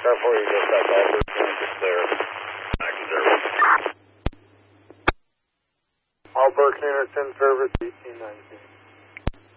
Before you get that Albert Kansas there. Back service. Albert Anderson service 1819.